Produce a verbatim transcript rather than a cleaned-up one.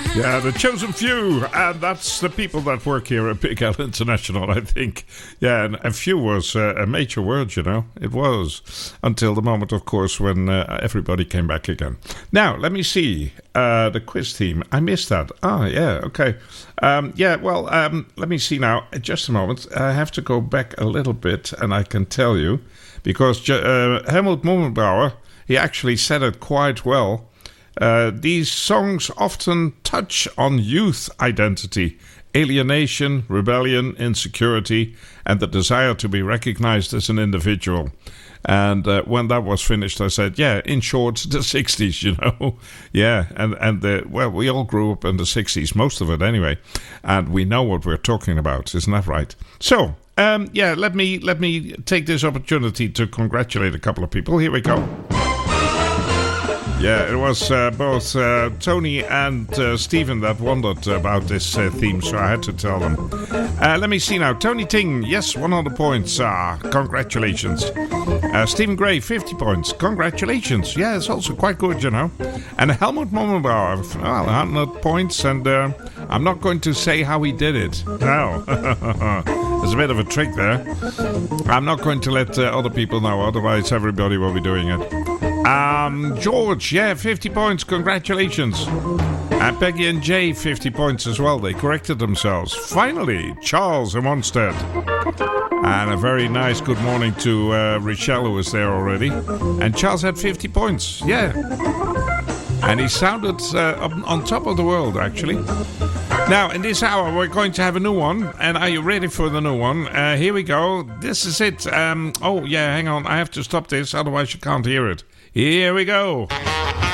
Yeah, the chosen few, and that's the people that work here at Big L International, I think. Yeah, and a few was uh, a major word, you know. It was, until the moment, of course, when uh, everybody came back again. Now, let me see, uh, the quiz theme. I missed that. Ah, yeah, okay. Um, yeah, well, um, let me see now. Just a moment. I have to go back a little bit, and I can tell you, because uh, Helmut Mummenbauer, he actually said it quite well. Uh, these songs often touch on youth identity, alienation, rebellion, insecurity, and the desire to be recognized as an individual. And uh, when that was finished, I said, yeah, in short, the sixties, you know. Yeah, and, and the, well, we all grew up in the sixties, most of it anyway. And we know what we're talking about, isn't that right? So, um, yeah, let me let me take this opportunity to congratulate a couple of people. Here we go. Yeah, it was uh, both uh, Tony and uh, Stephen that wondered about this uh, theme, so I had to tell them. Uh, let me see now. Tony Ting, yes, one hundred points. Ah, congratulations. Uh, Stephen Gray, fifty points. Congratulations. Yeah, it's also quite good, you know. And Helmut Mummenbauer, well, one hundred points, and uh, I'm not going to say how he did it. No. There's a bit of a trick there. I'm not going to let uh, other people know, otherwise everybody will be doing it. Um, George, yeah, fifty points, congratulations. And Peggy and Jay, fifty points as well. They corrected themselves. Finally, Charles in Wanstead. And a very nice good morning to uh, Richelle, who was there already. And Charles had fifty points, yeah. And he sounded uh, on top of the world, actually. Now, in this hour, we're going to have a new one. And are you ready for the new one? Uh, here we go. This is it. Um, oh, yeah, hang on. I have to stop this, otherwise you can't hear it. Here we go.